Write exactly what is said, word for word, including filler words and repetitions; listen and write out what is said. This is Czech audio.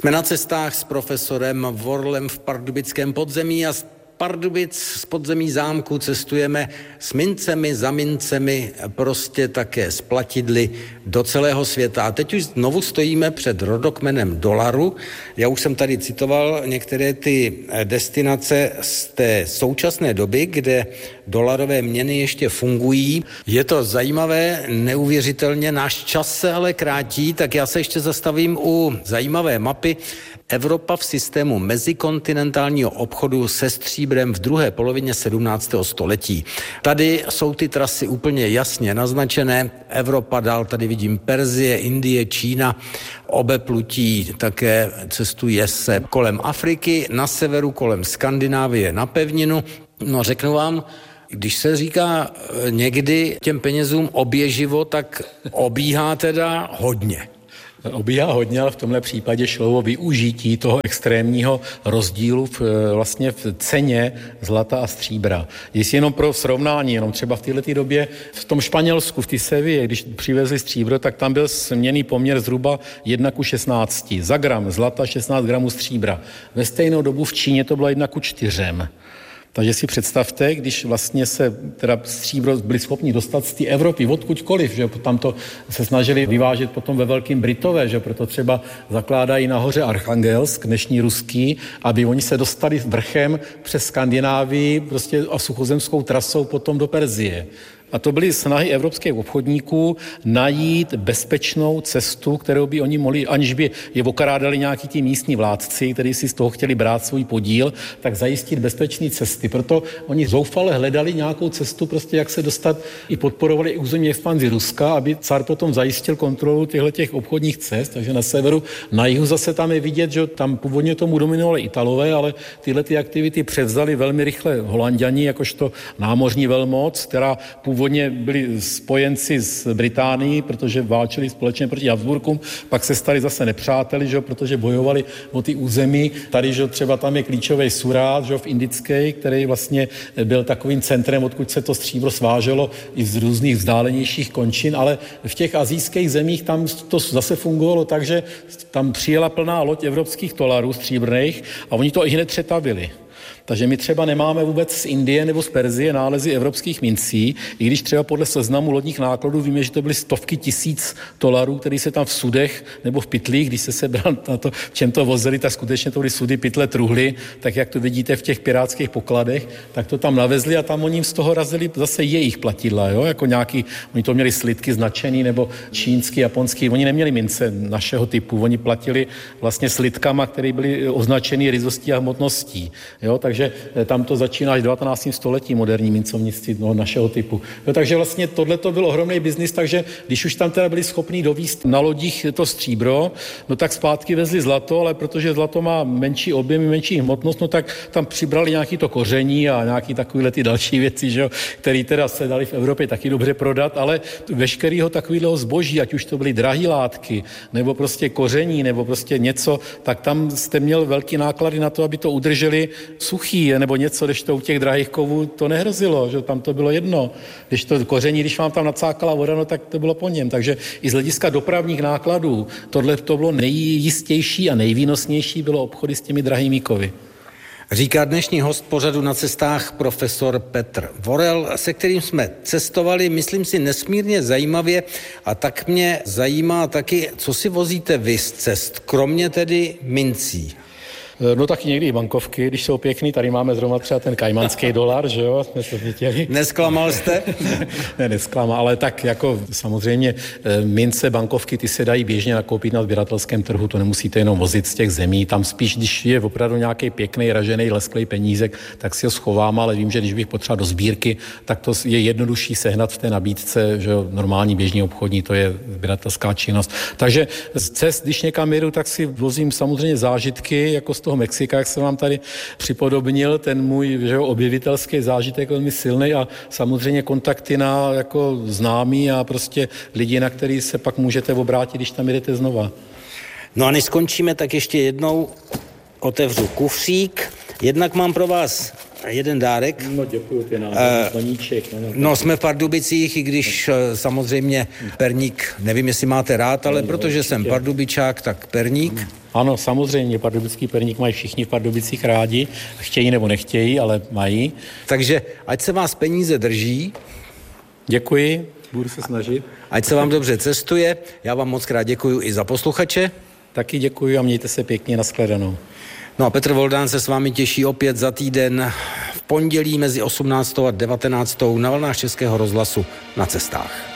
Jsme na cestách s profesorem Vorlem v pardubickém podzemí a z Pardubic z podzemí zámku cestujeme s mincemi, za mincemi, prostě také s platidly do celého světa. A teď už znovu stojíme před rodokmenem dolaru. Já už jsem tady citoval některé ty destinace z té současné doby, kde dolarové měny ještě fungují. Je to zajímavé, neuvěřitelně, náš čas se ale krátí, tak já se ještě zastavím u zajímavé mapy Evropa v systému mezikontinentálního obchodu se stříbrem v druhé polovině sedmnáctého století. Tady jsou ty trasy úplně jasně naznačené. Evropa dál, tady vidím Perzie, Indie, Čína, obeplutí také cestuje se kolem Afriky, na severu kolem Skandinávie na pevninu. No řeknu vám, když se říká někdy těm penězům oběživo, tak obíhá teda hodně. Obíhá hodně, ale v tomhle případě šlo o využití toho extrémního rozdílu v, vlastně v ceně zlata a stříbra. Jestli jenom pro srovnání, jenom třeba v této době v tom Španělsku, v té Seville, když přivezli stříbro, tak tam byl směnný poměr zhruba jedna ku šestnácti. Za gram zlata šestnáct gramů stříbra. Ve stejnou dobu v Číně to bylo jedna ku čtyřem. Takže si představte, když vlastně se teda stříbro byli schopni dostat z té Evropy odkudkoliv, že tam to se snažili vyvážet potom ve Velkým Britové, že proto třeba zakládají nahoře Archangelsk, dnešní ruský, aby oni se dostali vrchem přes Skandinávii prostě a suchozemskou trasou potom do Perzie. A to byly snahy evropských obchodníků najít bezpečnou cestu, kterou by oni mohli, aniž by je okrádali nějaký ti místní vládci, kteří si z toho chtěli brát svůj podíl, tak zajistit bezpečné cesty. Proto oni zoufale hledali nějakou cestu, prostě jak se dostat, i podporovali i územní expanzi Ruska, aby car potom zajistil kontrolu těchto obchodních cest. Takže na severu, na jihu zase tam je vidět, že tam původně tomu dominovali Italové, ale tyhle ty aktivity převzali velmi rychle Holanďani, jakožto námořní velmoc, která původně Původně byli spojenci s Británií, protože válčili společně proti Habsburkům, pak se stali zase nepřáteli, že, protože bojovali o ty území. Tady že, třeba tam je klíčový Surát že, v Indické, který vlastně byl takovým centrem, odkud se to stříbro sváželo i z různých vzdálenějších končin, ale v těch asijských zemích tam to zase fungovalo tak, že tam přijela plná loď evropských tolarů stříbrných a oni to i hned přetavili. Takže my třeba nemáme vůbec z Indie nebo z Perzie nálezy evropských mincí, i když třeba podle seznamu lodních nákladů víme, že to byly stovky tisíc dolarů, které se tam v sudech nebo v pytlích, když se sebral na to, v čem to vozili, tak skutečně to byly sudy, pytle, truhly, tak jak to vidíte v těch pirátských pokladech, tak to tam navezli a tam oni z toho razili zase jejich platidla, jo? Jako nějaký, oni to měli slitky značený nebo čínský, japonský, oni neměli mince našeho typu, oni platili vlastně slitkama, které byly označeny ryzostí a hmotností, jo? Takže tam to začíná až v devatenáctém století moderní mincovnictví no, našeho typu. No, takže vlastně tohle to byl ohromný biznis, takže když už tam teda byli schopní dovízt na lodích to stříbro, no tak zpátky vezli zlato, ale protože zlato má menší objem, menší hmotnost, no tak tam přibrali nějaký to koření a nějaký takovýhle ty další věci, že jo, které teda se dali v Evropě taky dobře prodat, ale veškerýho takového zboží, ať už to byly drahé látky, nebo prostě koření, nebo prostě něco, tak tam jste měl velký náklady na to, aby to udrželi suchý nebo něco, když to u těch drahých kovů to nehrozilo, že tam to bylo jedno. Když to koření, když vám tam nacákala voda, no tak to bylo po něm. Takže i z hlediska dopravních nákladů tohle to bylo nejjistější a nejvýnosnější bylo obchody s těmi drahými kovy. Říká dnešní host pořadu Na cestách profesor Petr Vorel, se kterým jsme cestovali, myslím si, nesmírně zajímavě a tak mě zajímá taky, co si vozíte vy z cest, kromě tedy mincí. No taky někdy i bankovky, když jsou pěkný, tady máme zrovna třeba ten kajmanský dolar, že jo, jsme se viděli. Nesklamal jste? ne, nesklamal, ale tak jako samozřejmě mince, bankovky, ty se dají běžně nakoupit na sběratelském trhu, to nemusíte jenom vozit z těch zemí, tam spíš, když je opravdu nějaký pěkný, ražený, lesklej penízek, tak si ho schovám, ale vím, že když bych potřeboval do sbírky, tak to je jednodušší sehnat v té nabídce, že jo, normální běžný obchodní, to je sběratelská činnost. Takže z cest, když někam jedu, tak si vozím samozřejmě zážitky, jako z toho Mexika, jak jsem vám tady připodobnil, ten můj že jo, objevitelský zážitek velmi silný a samozřejmě kontakty na jako známí a prostě lidi, na který se pak můžete obrátit, když tam jdete znova. No a než skončíme, tak ještě jednou otevřu kufřík. Jednak mám pro vás jeden dárek. No děkuju, ty nám koníček. No jsme v Pardubicích, i když samozřejmě perník, nevím, jestli máte rád, ale protože jsem pardubičák, tak perník. Ano, samozřejmě, pardubický perník mají všichni v Pardubicích rádi, chtějí nebo nechtějí, ale mají. Takže ať se vás peníze drží. Děkuji, budu se snažit. Ať se vám dobře cestuje, já vám moc krát děkuju i za posluchače. Taky děkuji a mějte se pěkně, nashledanou. No a Petr Voldán se s vámi těší opět za týden v pondělí mezi osmnáctou a devatenáctou na vlnách Českého rozhlasu Na cestách.